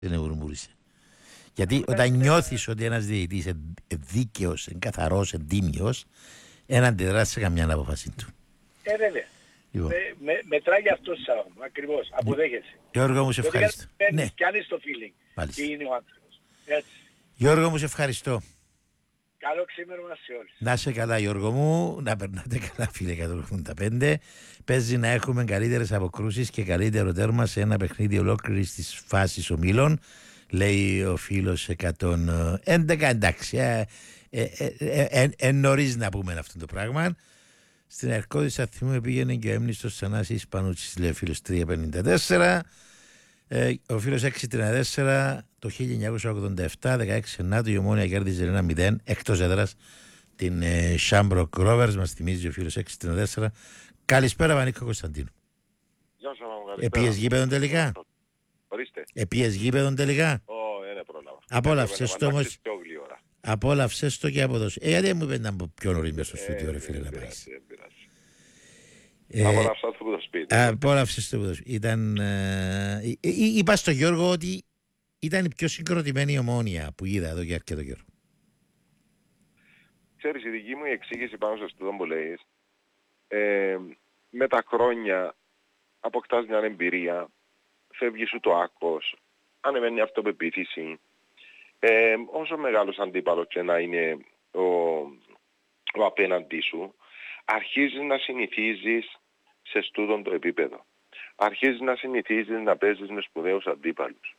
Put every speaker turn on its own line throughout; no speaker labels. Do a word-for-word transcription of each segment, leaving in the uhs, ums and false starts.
δεν μουρμούρισε. Γιατί όταν νιώθεις ότι ένας διαιτητής είναι δίκαιος, είναι καθαρός, είναι τίμιος, δεν αντιδράσει σε καμιά απόφαση του.
Ε, βέβαια.
Λοιπόν.
Με, με, μετράει αυτό Σάββαμ, ακριβώς. Αποδέχεσαι.
Γιώργο μου, σε ευχαριστώ.
Ναι. Κάνεις το feeling.
Μάλιστα.
Τι είναι ο άνθρωπος. Έτσι.
Γιώργο μου, σε ευχαριστώ.
Καλό ξήμερωμα σε όλους.
Να είσαι καλά, Γιώργο μου, να περνάτε καλά, φίλε εκατόν ογδόντα πέντε. Παίζει να έχουμε καλύτερες αποκρούσεις και καλύτερο τέρμα σε ένα παιχνίδι ολόκληρης της φάσης ομίλων. Λέει ο φίλος εκατόν έντεκα. Εντάξει, ε, ε, ε, ε, ε, ε, νωρίς να πούμε αυτό το πράγμα. Στην Ερκώδη θυμούμε πήγαινε και ο έμνηστος Θανάσης Πανούτσης, λέει ο φίλος τριακόσια πενήντα τέσσερα. Ε, ο φίλος έξι τριάντα τέσσερα το χίλια εννιακόσια ογδόντα επτά, δεκαέξι Σενάτου, η Ομόνοια κέρδιζε ένα μηδέν εκτός έδρας την ε, Shamrock Rovers, μας θυμίζει ο φίλος έξι τριάντα τέσσερα. Καλησπέρα Βανίκο Κωνσταντίνου.
Γεια σας, καλησπέρα.
Επίες γήπεδον τελικά.
Ορίστε.
Επίες γήπεδον τελικά.
Ω, είναι πρόλαβα.
Απόλαυσες το όμως. Απόλαυσες το και αποδόσεις. Ε, γιατί μου πέντε από πιο νωρίς μες στο στούντιο, ρε φίλε, να πάεις.
Ε, απόλαυσα το που το σπίτι.
Απόλαυσες το που το σπίτι. Ήταν, ε, ε, ε, είπα στο Γιώργο ότι ήταν η πιο συγκροτημένη Ομόνοια που είδα εδώ και αρκετό καιρό.
Ξέρεις, η δική μου εξήγηση πάνω σε αυτό που λέεις, ε, με τα χρόνια αποκτάς μια εμπειρία, φεύγει σου το άκος, ανεβαίνει η αυτοπεποίθηση. Ε, όσο μεγάλος αντίπαλος και να είναι ο, ο απέναντί σου, αρχίζεις να συνηθίζεις σε στούτον το επίπεδο. Αρχίζεις να συνηθίζεις να παίζεις με σπουδαίους αντίπαλους.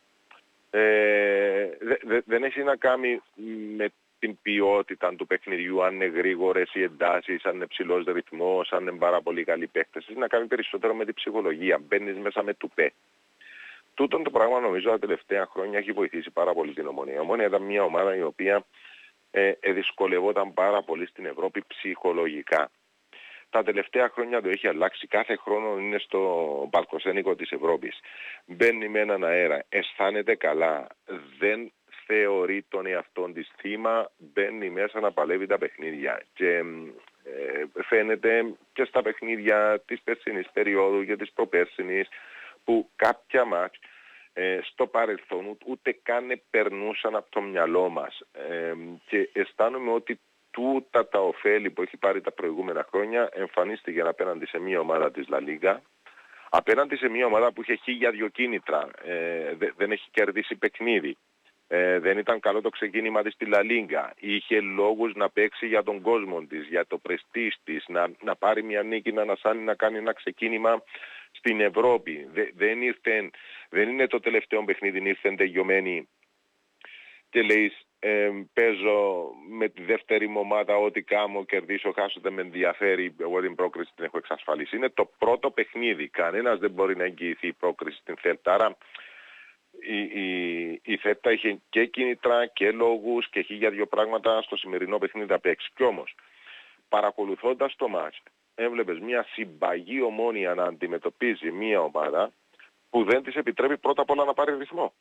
Ε, δε, δε, δεν έχει να κάνει με την ποιότητα του παιχνιδιού, αν είναι γρήγορες οι εντάσεις, αν είναι ψηλός ρυθμός, αν είναι πάρα πολύ καλή παίκτες. Έχει να κάνει περισσότερο με την ψυχολογία. Μπαίνεις μέσα με τουπέ. Τούτον το πράγμα νομίζω τα τελευταία χρόνια έχει βοηθήσει πάρα πολύ την Ομόνοια. Η Ομόνοια ήταν μια ομάδα η οποία ε, ε, δυσκολευόταν πάρα πολύ στην Ευρώπη ψυχολογικά. Τα τελευταία χρόνια το έχει αλλάξει. Κάθε χρόνο είναι στο παλκοσένικο της Ευρώπης. Μπαίνει με έναν αέρα, αισθάνεται καλά, δεν θεωρεί τον εαυτόν της θύμα, μπαίνει μέσα να παλεύει τα παιχνίδια. Και ε, φαίνεται και στα παιχνίδια της περσινής περίοδου και της προπέρσινης, που κάποια μάτς ε, στο παρελθόν ούτε καν περνούσαν από το μυαλό μας. Ε, και αισθάνομαι ότι τούτα τα ωφέλη που έχει πάρει τα προηγούμενα χρόνια εμφανίστηκε απέναντι σε μια ομάδα της Λα Λίγκα, απέναντι σε μια ομάδα που είχε χίλια δυο κίνητρα, ε, δε, δεν έχει κερδίσει παιχνίδι, ε, δεν ήταν καλό το ξεκίνημα της στη Λα Λίγκα, είχε λόγους να παίξει για τον κόσμο της, για το πρεστής της, να, να πάρει μια νίκη, να ανασάνει, να κάνει ένα ξεκίνημα στην Ευρώπη. Δε, δεν, ήρθε, δεν είναι το τελευταίο παιχνίδι, ήρθε τελειωμένη και λέει ε, παίζω με τη δεύτερη μου ομάδα, ό,τι κάνω, κερδίσω, χάσω, δεν με ενδιαφέρει, εγώ την πρόκριση την έχω εξασφαλίσει. Είναι το πρώτο παιχνίδι, κανένας δεν μπορεί να εγγυηθεί η πρόκριση στην Θέλτα. Άρα η, η, η Θέλτα είχε και κίνητρα και λόγους και χίλια δυο πράγματα στο σημερινό παιχνίδι να παίξει. Κι όμως, παρακολουθώντας το μάτς, έβλεπες μια συμπαγή Ομόνοια να αντιμετωπίζει μια ομάδα που δεν της επιτρέπει πρώτα απ' όλα να πάρει ρυθμό.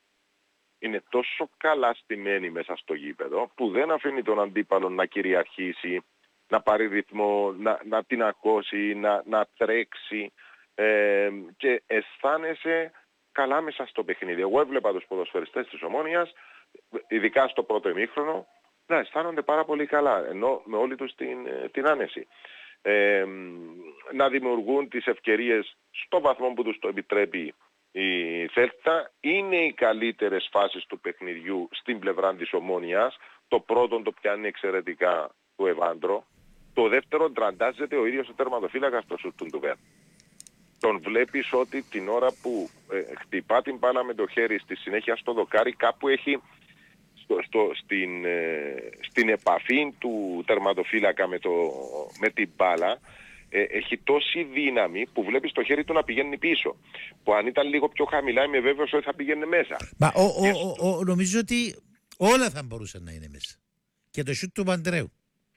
Είναι τόσο καλά στημένη μέσα στο γήπεδο που δεν αφήνει τον αντίπαλο να κυριαρχήσει, να πάρει ρυθμό, να, να την ακώσει, να, να τρέξει ε, και αισθάνεσαι καλά μέσα στο παιχνίδι. Εγώ έβλεπα τους ποδοσφαιριστές της Ομόνοιας, ειδικά στο πρώτο ημίχρονο, να αισθάνονται πάρα πολύ καλά, ενώ με όλη τους την, την άνεση. Ε, να δημιουργούν τις ευκαιρίες στο βαθμό που τους το επιτρέπει η Θέλτα. Είναι οι καλύτερες φάσεις του παιχνιδιού στην πλευρά της Ομόνοιας. Το πρώτο το πιάνει εξαιρετικά του Εβάντρο. Το δεύτερο τραντάζεται ο ίδιος ο τερματοφύλακας στο σουτ του Ντουβέρ. Τον βλέπεις ότι την ώρα που ε, χτυπά την μπάλα με το χέρι, στη συνέχεια στο δοκάρι, κάπου έχει στο, στο, στην, ε, στην επαφή του τερματοφύλακα με, το, με την μπάλα, ε, έχει τόση δύναμη που βλέπεις το χέρι του να πηγαίνει πίσω. Που αν ήταν λίγο πιο χαμηλά είμαι βέβαιος ότι θα πήγαινε μέσα.
Μα ο, ο, ο, ο, νομίζω ότι όλα θα μπορούσαν να είναι μέσα. Και το σουτ του Παντρέου.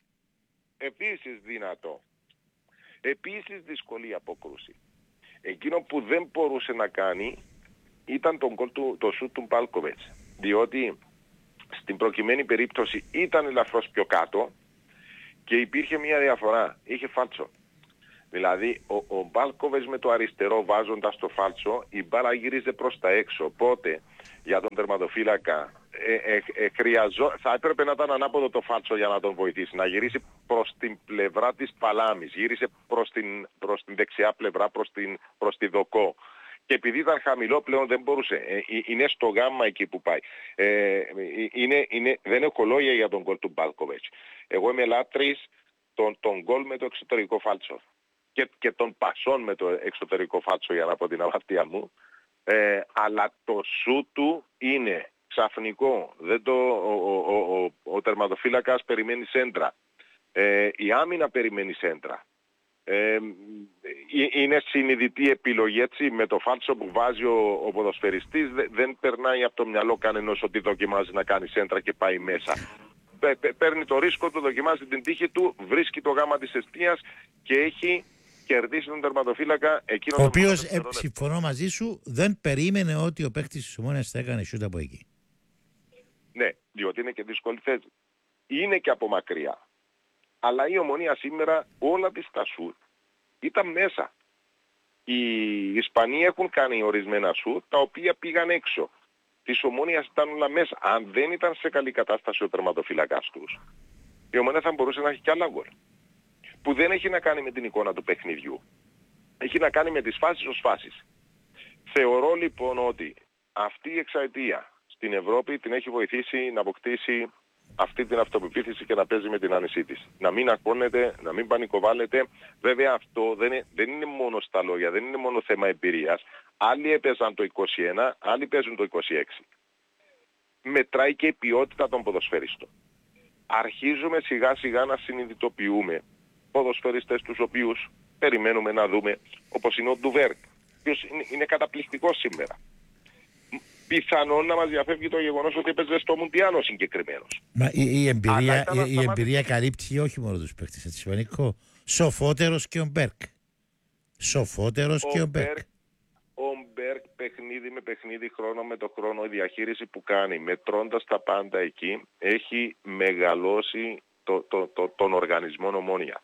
Επίσης δυνατό. Επίσης δύσκολη απόκρουση. Εκείνο που δεν μπορούσε να κάνει ήταν τον γκολ του, το σουτ του Μπάλκοβετς. Διότι στην προκειμένη περίπτωση ήταν ελαφρώς πιο κάτω και υπήρχε μια διαφορά. Είχε φάλτσο. Δηλαδή ο, ο Μπάλκοβετς με το αριστερό βάζοντας το φάλτσο, η μπάλα γύριζε προς τα έξω. Οπότε για τον τερματοφύλακα, ε, ε, ε, χρειαζό, θα έπρεπε να ήταν ανάποδο το φάλτσο για να τον βοηθήσει. Να γυρίσει προς την πλευρά της Παλάμης, γύρισε προς την, προς την δεξιά πλευρά, προς, την, προς τη Δοκό. Και επειδή ήταν χαμηλό πλέον δεν μπορούσε. Ε, είναι στο γάμμα εκεί που πάει. Ε, είναι, είναι, δεν έχω λόγια για τον γκολ του Μπάλκοβιτς. Εγώ είμαι λάτρης τον, τον γκολ με το εξωτερικό φάλτσο. Και, και των πασών με το εξωτερικό φάλτσο, για να πω την αμαρτία μου. Ε, αλλά το σου του είναι ξαφνικό. Δεν το, ο, ο, ο, ο, ο τερματοφύλακας περιμένει σέντρα. Ε, η άμυνα περιμένει σέντρα. Ε, είναι συνειδητή επιλογή, έτσι, με το φάλτσο που βάζει ο, ο ποδοσφαιριστής δε, δεν περνάει από το μυαλό κανενός ότι δοκιμάζει να κάνει σέντρα και πάει μέσα. Πε, πε, παίρνει το ρίσκο του, δοκιμάζει την τύχη του, βρίσκει το γάμα της εστίας και έχει κερδίσει τον τερματοφύλακα εκείνο.
Ο οποίος, ε, συμφωνώ μαζί σου, δεν περίμενε ότι ο παίκτης της Ομόνοιας θα έκανε σούτ από εκεί.
Ναι, διότι είναι και δύσκολη θέση. Είναι και από μακριά. Αλλά η Ομονία σήμερα όλα της τα σουτ ήταν μέσα. Οι Ισπανοί έχουν κάνει ορισμένα σουτ τα οποία πήγαν έξω. Της Ομόνιας ήταν όλα μέσα. Αν δεν ήταν σε καλή κατάσταση ο τερματοφύλακας τους, η Ομονία θα μπορούσε να έχει κι άλλα γκολ. Που δεν έχει να κάνει με την εικόνα του παιχνιδιού. Έχει να κάνει με τις φάσεις ως φάσεις. Θεωρώ λοιπόν ότι αυτή η εξαετία στην Ευρώπη την έχει βοηθήσει να αποκτήσει αυτή την αυτοπεποίθηση και να παίζει με την άνεσή της. Να μην ακώνεται, να μην πανικοβάλλεται. Βέβαια αυτό δεν είναι, δεν είναι μόνο στα λόγια, δεν είναι μόνο θέμα εμπειρίας. Άλλοι έπαιζαν το είκοσι ένα, άλλοι παίζουν το είκοσι έξι. Μετράει και η ποιότητα των ποδοσφαιριστών. Αρχίζουμε σιγά σιγά να συνειδητοποιούμε ποδοσφαιριστές τους οποίους περιμένουμε να δούμε, όπως είναι ο Ντουβέρκ, ο οποίος είναι, είναι καταπληκτικός σήμερα. Πιθανόν να μας διαφεύγει το γεγονός ότι έπαιζε στο Μουντιάλο συγκεκριμένος.
Μα η, η εμπειρία, η, η εμπειρία καλύπτει όχι μόνο τους παίκτες, έτσι σημαντικό. Σοφότερος και ο Μπέρκ. Σοφότερος και ο Μπέρκ.
Ο Μπέρκ παιχνίδι με παιχνίδι, χρόνο με το χρόνο, η διαχείριση που κάνει, μετρώντας τα πάντα εκεί, έχει μεγαλώσει το, το, το, τον οργανισμό Ομόνοια.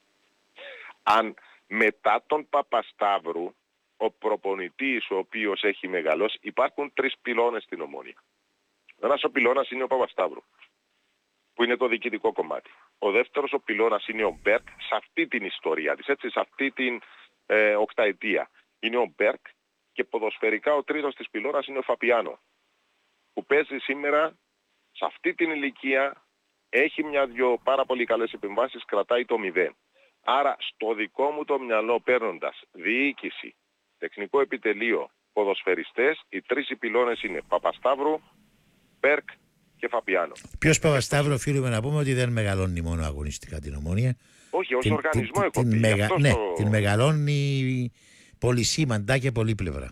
Αν μετά τον Παπασταύρου, ο προπονητής ο οποίος έχει μεγαλώσει, υπάρχουν τρεις πυλώνες στην Ομόνοια. Ένας ο πυλώνας είναι ο Παπασταύρου, που είναι το διοικητικό κομμάτι. Ο δεύτερος ο πυλώνας είναι ο Μπέρκ, σε αυτή την ιστορία της, έτσι, σε αυτή την ε, οκταετία. Είναι ο Μπέρκ και ποδοσφαιρικά ο τρίτος της πυλώνας είναι ο Φαπιάνο, που παίζει σήμερα σε αυτή την ηλικία, έχει μια-δυο πάρα πολύ καλές επεμβάσεις, κρατάει το μηδέν. Άρα στο δικό μου το μυαλό, παίρνοντας διοίκηση, τεχνικό επιτελείο, ποδοσφαιριστές, οι τρεις οι πυλώνες είναι Παπασταύρου, Μπέρκ και Φαπιάνο.
Ποιος Παπασταύρου, οφείλουμε να πούμε ότι δεν μεγαλώνει μόνο αγωνιστικά την Ομόνοια.
Όχι, ως
την,
οργανισμό
την,
έχω
την,
πει.
μεγα, ναι,
το...
την μεγαλώνει πολυσήμαντα και πολύπλευρα.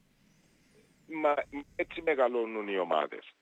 Μα έτσι μεγαλώνουν οι ομάδες.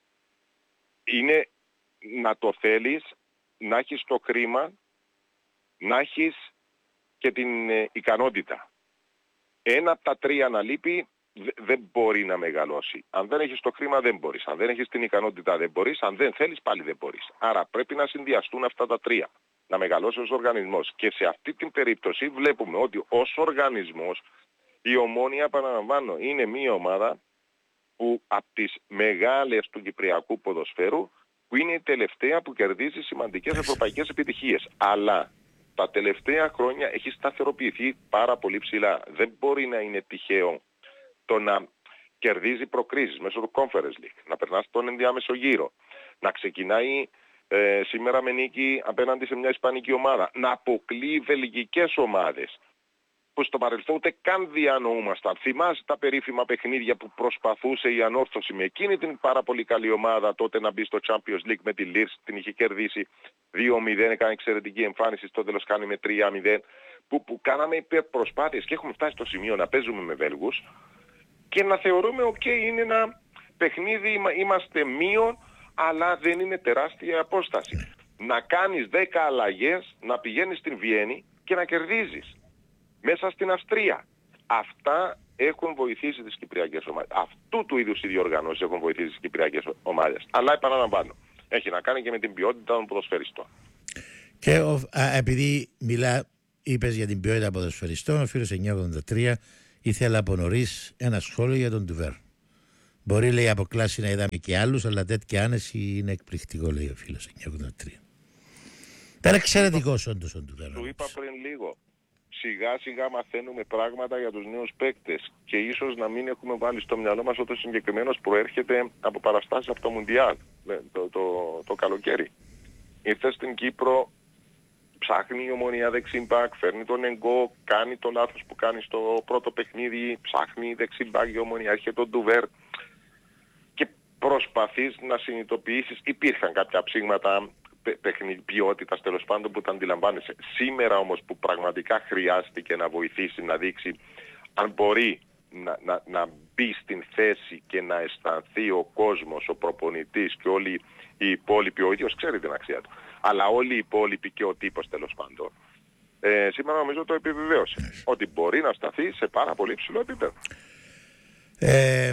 Είναι να το θέλεις, να έχεις το χρήμα, να έχεις και την ε, ικανότητα. Ένα από τα τρία να λείπει δεν μπορεί να μεγαλώσει. Αν δεν έχεις το χρήμα δεν μπορείς. Αν δεν έχεις την ικανότητα δεν μπορείς. Αν δεν θέλεις πάλι δεν μπορείς. Άρα πρέπει να συνδυαστούν αυτά τα τρία. Να μεγαλώσει ως οργανισμός. Και σε αυτή την περίπτωση βλέπουμε ότι ως οργανισμός η Ομόνοια, επαναλαμβάνω, είναι μια ομάδα που από τις μεγάλες του κυπριακού ποδοσφαίρου, που είναι η τελευταία που κερδίζει σημαντικές ευρωπαϊκές επιτυχίες. Αλλά τα τελευταία χρόνια έχει σταθεροποιηθεί πάρα πολύ ψηλά. Δεν μπορεί να είναι τυχαίο το να κερδίζει προκρίσεις μέσω του Conference League, να περνά στον ενδιάμεσο γύρο, να ξεκινάει ε, σήμερα με νίκη απέναντι σε μια ισπανική ομάδα, να αποκλείει βελγικές ομάδες που στο παρελθόν ούτε καν διανοούμασταν. Θυμάσαι τα περίφημα παιχνίδια που προσπαθούσε η Ανόρθωση με εκείνη την πάρα πολύ καλή ομάδα τότε να μπει στο Champions League με τη Λίρς, την είχε κερδίσει δύο μηδέν, έκανε εξαιρετική εμφάνιση, στο τέλος κάνει με τρία μηδέν, που, που κάναμε υπερπροσπάθειες και έχουμε φτάσει στο σημείο να παίζουμε με Βέλγους και να θεωρούμε ok, είναι ένα παιχνίδι, είμαστε μείον, αλλά δεν είναι τεράστια απόσταση. Να κάνεις δέκα αλλαγές, να πηγαίνεις στην Βιέννη και να κερδίζεις μέσα στην Αυστρία. Αυτά έχουν βοηθήσει τις κυπριακές ομάδες. Αυτού του είδους οι διοργανώσεις έχουν βοηθήσει τις κυπριακές ομάδες. Αλλά επαναλαμβάνω, έχει να κάνει και με την ποιότητα των ποδοσφαιριστών.
Και ο, α, επειδή μιλά, είπες για την ποιότητα των ποδοσφαιριστών, ο φίλος εννιακόσια ογδόντα τρία ήθελα από νωρίς ένα σχόλιο για τον Ντουβέρ. Μπορεί, λέει, από κλάση να είδαμε και άλλους, αλλά τέτοια άνεση είναι εκπληκτικό, λέει ο φίλος εννιακόσια ογδόντα τρία. Ήταν εξαιρετικός όντως ο Ντουκάνοβιτς.
Του είπα πριν λίγο. Σιγά σιγά μαθαίνουμε πράγματα για τους νέους παίκτες και ίσως να μην έχουμε βάλει στο μυαλό μας ότι ο συγκεκριμένος προέρχεται από παραστάσεις από το Μουντιάλ το, το, το, το καλοκαίρι. Ήρθε στην Κύπρο, ψάχνει η Ομονία δεξιμπάκ, φέρνει τον Εγκό, κάνει το λάθος που κάνει στο πρώτο παιχνίδι, ψάχνει δεξιμπάκ η Ομονία, έρχεται τον Ντουβέρ και προσπαθείς να συνειδητοποιήσεις. Υπήρχαν κάποια ψήγματα ποιότητας τέλος πάντων που τα αντιλαμβάνεσαι. Σήμερα όμως που πραγματικά χρειάστηκε να βοηθήσει, να δείξει αν μπορεί να, να, να μπει στην θέση και να αισθανθεί ο κόσμος, ο προπονητής και όλοι οι υπόλοιποι, ο ίδιος ξέρει την αξία του, αλλά όλοι οι υπόλοιποι και ο τύπος τέλος πάντων, ε, σήμερα νομίζω το επιβεβαίωσε ότι μπορεί να σταθεί σε πάρα πολύ ψηλό επίπεδο.
Ε,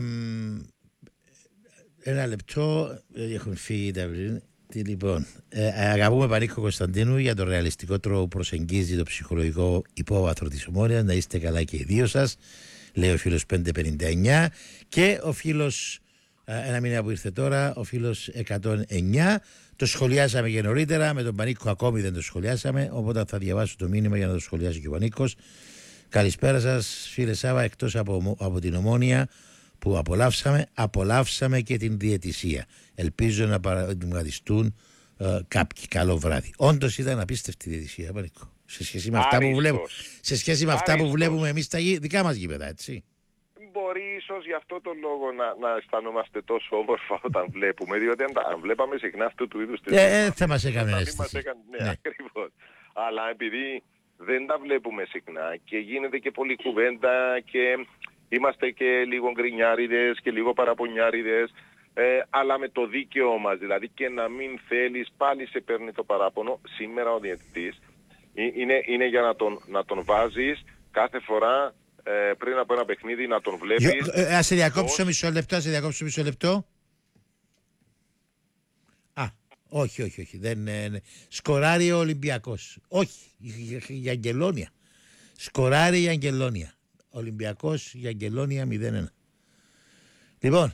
ένα λεπτό, έχουν φύγει τα βρήν. Τι, λοιπόν, ε, αγαπούμε Πανίκο Κωνσταντίνου για το ρεαλιστικό τρόπο που προσεγγίζει το ψυχολογικό υπόβαθρο της Ομόνοιας. Να είστε καλά και οι δύο σας, λέει ο φίλος πεντακόσια πενήντα εννιά. Και ο φίλος, ε, ένα μήνα που ήρθε τώρα, ο φίλος εκατόν εννιά. Το σχολιάσαμε και νωρίτερα, με τον Πανίκο ακόμη δεν το σχολιάσαμε, οπότε θα διαβάσω το μήνυμα για να το σχολιάσει και ο Πανίκος. Καλησπέρα σας, φίλε Σάβα, εκτός από, από την Ομόνοια που απολαύσαμε, απολαύσαμε και την διαιτησία. Ελπίζω να παραδειγματιστούν ε, κάποιοι. Καλό βράδυ. Όντως ήταν απίστευτη η διαιτησία, Πανίκο. Σε σχέση με αυτά που βλέπουμε, σε σχέση με αυτά που βλέπουμε εμείς τα δικά μας γήπεδα, έτσι.
Μπορεί ίσως γι' αυτό το λόγο να, να αισθανόμαστε τόσο όμορφα όταν βλέπουμε, διότι αν, αν βλέπαμε συχνά αυτού του είδους...
Ε, ε, θα μας έκανε αίσθηση.
Ναι, ναι, ακριβώς. Αλλά επειδή δεν τα βλέπουμε συχνά και γίνεται και πολλή κουβέντα και είμαστε και λίγο γκρινιάριδες και λίγο παραπονιάριδες, ε, αλλά με το δίκαιο μας, δηλαδή και να μην θέλεις, πάλι σε παίρνει το παράπονο. Σήμερα ο διαιτητής είναι, είναι για να τον, να τον βάζεις κάθε φορά ε, πριν από ένα παιχνίδι, να τον βλέπεις.
Ε, ας σε διακόψω μισό λεπτό, ας σε διακόψω μισό λεπτό. Α, όχι, όχι, όχι. Δεν, ε, ναι. Σκοράρει ο Ολυμπιακός. Όχι, για Αγγελόνια. Σκοράρει η Αγγελόνια. Ολυμπιακός για Αγγελόνια μηδέν ένα. Λοιπόν,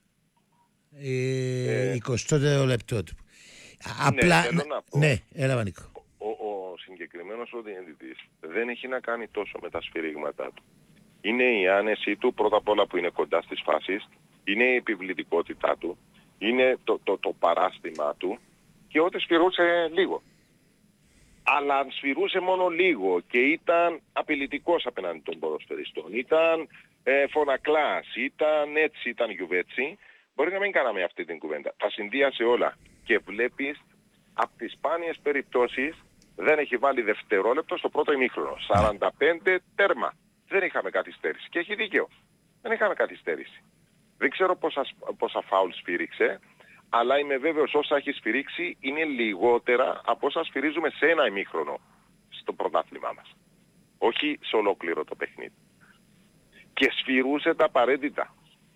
ε, εικοστό λεπτό του. Απλά,
ναι, θέλω να πω,
ναι, έλα Βανίκο.
Ο, ο συγκεκριμένος ο διαιτητής δεν έχει να κάνει τόσο με τα σφυρίγματα του. Είναι η άνεση του, πρώτα απ' όλα που είναι κοντά στις φάσεις, είναι η επιβλητικότητά του, είναι το, το, το παράστημά του και ότι σφυρούσε λίγο. Αλλά αν σφυρούσε μόνο λίγο και ήταν απειλητικός απέναντι των ποδοσφαιριστών, ήταν ε, φωνακλάς, ήταν έτσι, ήταν γιουβέτσι, μπορεί να μην κάναμε αυτή την κουβέντα. Τα συνδύασε όλα και βλέπεις από τις σπάνιες περιπτώσεις δεν έχει βάλει δευτερόλεπτο στο πρώτο ημίχρονο. σαράντα πέντε τέρμα. Δεν είχαμε καθυστέρηση. Και έχει δίκαιο. Δεν είχαμε καθυστέρηση. Δεν ξέρω πόσα, πόσα φάουλ σφύριξε, αλλά είμαι βέβαιος όσα έχει σφυρίξει είναι λιγότερα από όσα σφυρίζουμε σε ένα ημίχρονο στο πρωτάθλημά μας. Όχι σε ολόκληρο το παιχνίδι. Και σφυρούσε τα απαραίτητα.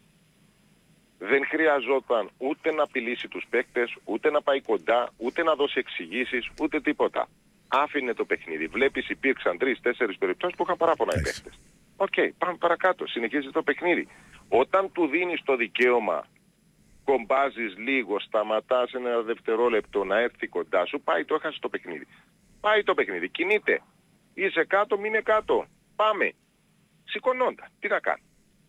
Δεν χρειαζόταν ούτε να απειλήσει τους παίκτες, ούτε να πάει κοντά, ούτε να δώσει εξηγήσεις, ούτε τίποτα. Άφηνε το παιχνίδι. Βλέπεις υπήρξαν τρεις-τέσσερις περιπτώσεις που είχαν παράπονα οι παίκτες. Οκ, okay, πάμε παρακάτω. Συνεχίζει το παιχνίδι. Όταν του δίνεις το δικαίωμα, κομπάζεις λίγο, σταματάς ένα δευτερόλεπτο να έρθει κοντά σου, πάει το έχασε το παιχνίδι. Πάει το παιχνίδι. Κινείται. Είσαι κάτω, μείνε κάτω. Πάμε. Σηκωνόντα. Τι να κάνει.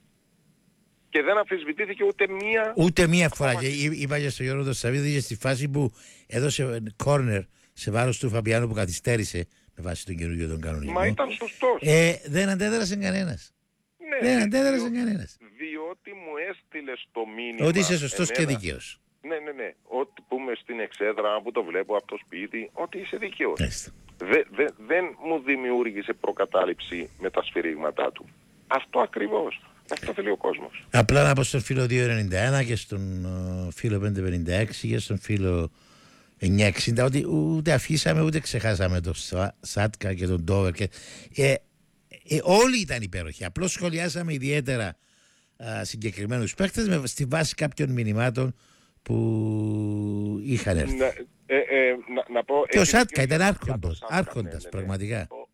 Και δεν αμφισβητήθηκε ούτε μία...
Ούτε μία φορά. Και είπα και στο Γιώργο Σαββίδη στη φάση που έδωσε κόρνερ σε βάρος του Φαμπιάνου που καθυστέρησε με βάση τον καινούργιο τον κανονισμό.
Μα ήταν σωστός.
Ε, δεν αντέδρασε κανένας.
Ναι,
δεν αντέδρασε
διότι,
κανένας.
Διότι μου έστειλε το μήνυμα...
Ότι είσαι σωστός
εμένα,
και δίκαιος.
Ναι, ναι, ναι. Ότι πούμε στην εξέδρα που το βλέπω από το σπίτι, ότι είσαι δίκαιος. Δε, δε, δεν μου δημιούργησε προκατάληψη με τα σφυρίγματά του. Αυτό ακριβώς. Αυτό θέλει ο κόσμος.
Απλά να πω στον φίλο δύο ενενήντα ένα και στον uh, φίλο πεντακόσια πενήντα έξι και στον φίλο εννιακόσια εξήντα ότι ούτε αφήσαμε ούτε ξεχάσαμε τον Σάτκα και τον Ντόβερ. Και, ε, ε, όλοι ήταν υπέροχοι. Απλώς σχολιάσαμε ιδιαίτερα uh, συγκεκριμένους παίκτες με, στη βάση κάποιων μηνυμάτων που είχαν έρθει.
Να, ε, ε, να, να πω,
και ο Σάτκα ήταν
άρχοντας,
άρχοντας, άρχοντας
ναι, ναι, ναι.
πραγματικά.
Ο, ο οποίος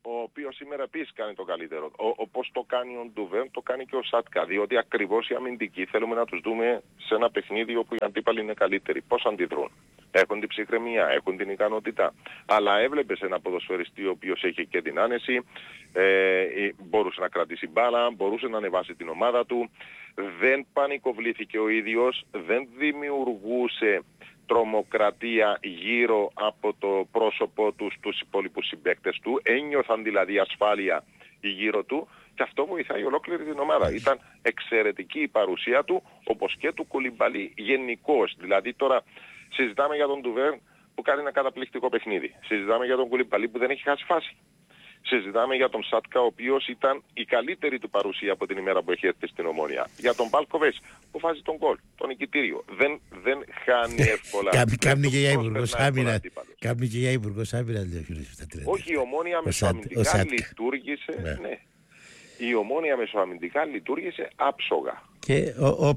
οποίο σήμερα επίσης κάνει το καλύτερο. Όπως το κάνει ο Ντουβέρν, το κάνει και ο Σάτκα. Διότι ακριβώς οι αμυντικοί θέλουμε να τους δούμε σε ένα παιχνίδι όπου οι αντίπαλοι είναι καλύτεροι. Πώς αντιδρούν. Έχουν την ψυχραιμία, έχουν την ικανότητα. Αλλά έβλεπες ένα ποδοσφαιριστή ο οποίος έχει και την άνεση, ε, μπορούσε να κρατήσει μπάλα, μπορούσε να ανεβάσει την ομάδα του, δεν πανικοβλήθηκε ο ίδιος, δεν δημιουργούσε τρομοκρατία γύρω από το πρόσωπό του στους υπόλοιπους συμπαίκτες του, ένιωθαν δηλαδή ασφάλεια γύρω του και αυτό βοηθάει ολόκληρη την ομάδα. Ήταν εξαιρετική η παρουσία του, όπως και του Κουλιμπαλί γενικώς. Δηλαδή τώρα συζητάμε για τον Ντουβέρν που κάνει ένα καταπληκτικό παιχνίδι. Συζητάμε για τον Κουλιμπαλί που δεν έχει χάσει φάση. Συζητάμε για τον Σάτκα ο οποίος ήταν η καλύτερη του παρουσία από την ημέρα που έχει έρθει στην Ομόνια. Για τον Μπάλκοβιτς που βάζει τον γκολ, το νικητήριο. Δεν, δεν χάνει εύκολα.
Κάμνει και για Υπουργός Άμυνας. Κάμνει και για Υπουργός Άμυνας.
Όχι, η Ομόνια μεσοαμυντικά λειτουργήσε. Ναι. Η Ομόνια μεσοαμυντικά λειτουργήσε άψογα.
Και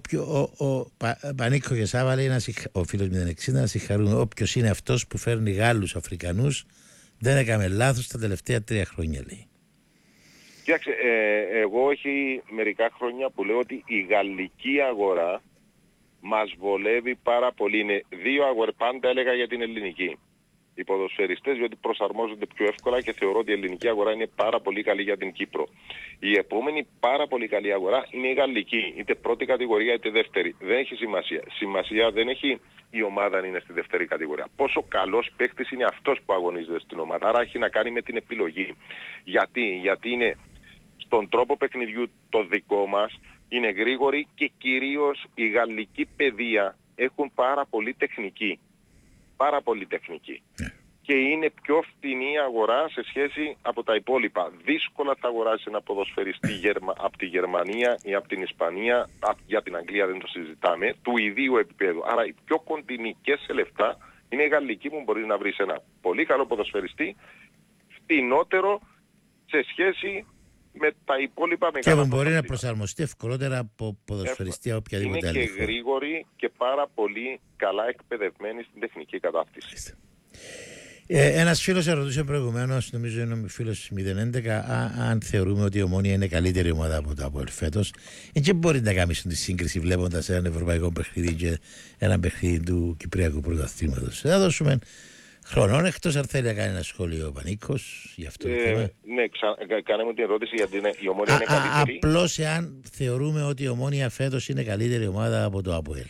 ο Πανίκο και Σάβα λέει, ο φίλος μηδέν εξήντα, να συγχαρούν όποιος είναι αυτός που φέρνει Γάλλους Αφρικανούς. Δεν έκαμε λάθος τα τελευταία τρία χρόνια, λέει.
Κοίταξε, ε, εγώ έχει μερικά χρόνια που λέω ότι η γαλλική αγορά μας βολεύει πάρα πολύ. Είναι δύο αγορές, πάντα έλεγα για την ελληνική. Οι ποδοσφαιριστές διότι προσαρμόζονται πιο εύκολα και θεωρώ ότι η ελληνική αγορά είναι πάρα πολύ καλή για την Κύπρο. Η επόμενη πάρα πολύ καλή αγορά είναι η γαλλική, είτε πρώτη κατηγορία είτε δεύτερη. Δεν έχει σημασία. Σημασία δεν έχει η ομάδα αν είναι στη δεύτερη κατηγορία. Πόσο καλός παίκτης είναι αυτός που αγωνίζεται στην ομάδα. Άρα έχει να κάνει με την επιλογή. Γιατί, Γιατί είναι στον τρόπο παιχνιδιού το δικό μας, είναι γρήγοροι και κυρίως η γαλλική παιδεία έχουν πάρα πολύ τεχνική. Πάρα πολύ τεχνική. Yeah. Και είναι πιο φτηνή αγορά σε σχέση από τα υπόλοιπα. Δύσκολα θα αγοράσει ένα ποδοσφαιριστή Γερμα... από τη Γερμανία ή από την Ισπανία, για την Αγγλία δεν το συζητάμε, του ιδίου επίπεδου. Άρα η πιο κοντινή και σε λεφτά είναι η γαλλική που μπορεί να βρει ένα πολύ καλό ποδοσφαιριστή, φτηνότερο σε σχέση με τα υπόλοιπα μεγάλα.
Και που μπορεί να προσαρμοστεί ευκολότερα από ποδοσφαιριστή από οποιαδήποτε άλλη.
Είναι και γρήγοροι και πάρα πολύ καλά εκπαιδευμένοι στην τεχνική κατάρτιση.
Ε, ένας φίλος ερωτούσε προηγουμένως, νομίζω είναι ο φίλος μηδέν έντεκα, α, αν θεωρούμε ότι η Ομόνια είναι καλύτερη ομάδα από το ΑΠΟΕΛ φέτος. Ε, και μπορεί να κάνεις τη σύγκριση βλέποντας ένα ευρωπαϊκό παιχνίδι και ένα παιχνίδι του Κυπριακού Πρωταθλήματος. Θα δώσουμε χρονών, εκτός αν θέλει να κάνει ένα σχόλιο ο Πανίκος για αυτό το
ε,
θέμα.
Ναι, ξα... κάναμε την ερώτηση γιατί είναι, η Ομόνια α, είναι καλύτερη.
Απλώς εάν θεωρούμε ότι η Ομόνια φέτος είναι καλύτερη ομάδα από το ΑΠΟΕΛ.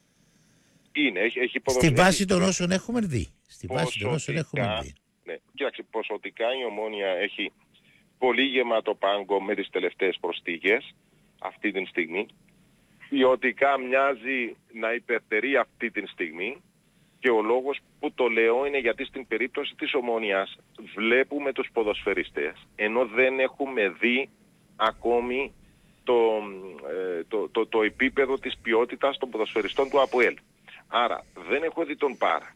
Είναι, έχει, έχει
Στη βάση των όσων έχουμε δει. Στη βάση των όσων έχουμε δει.
Ναι, κοίταξε, ποσοτικά η Ομόνια έχει πολύ γεμάτο πάγκο με τις τελευταίες προσθήκες αυτή τη στιγμή. Ποιοτικά μοιάζει να υπερτερεί αυτή τη στιγμή. Και ο λόγος που το λέω είναι γιατί στην περίπτωση της Ομόνιας βλέπουμε τους ποδοσφαιριστές, ενώ δεν έχουμε δει ακόμη το, ε, το, το, το επίπεδο της ποιότητας των ποδοσφαιριστών του ΑΠΟΕΛ. Άρα δεν έχω δει τον Πάρακ,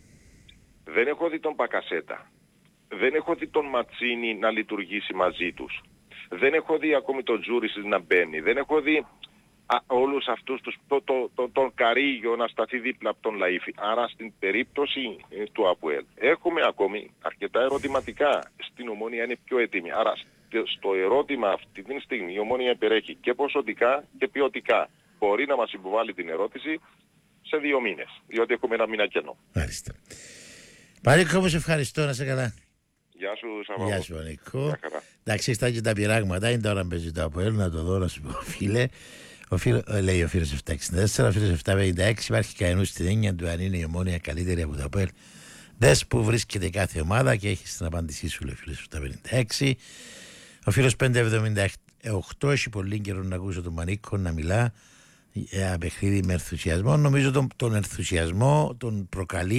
δεν έχω δει τον Πακασέτα, δεν έχω δει τον Ματσίνι να λειτουργήσει μαζί τους, δεν έχω δει ακόμη τον Τζούρισις να μπαίνει, δεν έχω δει Α, όλους αυτούς τους, το, το, το, τον Καρίγιο να σταθεί δίπλα από τον Λαΐφη. Άρα στην περίπτωση ε, του ΑΠΟΕΛ έχουμε ακόμη αρκετά ερωτηματικά. Στην Ομόνια είναι πιο έτοιμη. Άρα στο ερώτημα αυτή τη στιγμή η Ομόνια περιέχει και ποσοτικά και ποιοτικά. Μπορεί να μας υποβάλει την ερώτηση σε δύο μήνες, διότι έχουμε ένα μήνα κενό.
Μάλιστα. Πανίκο, όπως ευχαριστώ, να σε καλά.
Γεια σου, Σαββατό.
Γεια σου, Πανίκο. Εντάξει, está και τα πειράγματα, είναι τώρα παίζει το ΑΠΟΕΛ, να το δω, να σου πω, φίλε. Ο φίλο, λέει ο φίλος επτακόσια εξήντα τέσσερα, ο φίλος επτακόσια πενήντα έξι, υπάρχει καενού στην έννοια του αν είναι η Ομόνια καλύτερη από το ΑΠΟΕΛ. Δες που βρίσκεται κάθε ομάδα και έχει την απάντησή σου, λέει ο φίλος επτακόσια πενήντα έξι. Ο φίλος πεντακόσια εβδομήντα οκτώ, έχει πολύ καιρό να ακούσω τον Μανίκο να μιλά για παιχνίδι με ενθουσιασμό. Νομίζω τον, τον ενθουσιασμό τον προκαλεί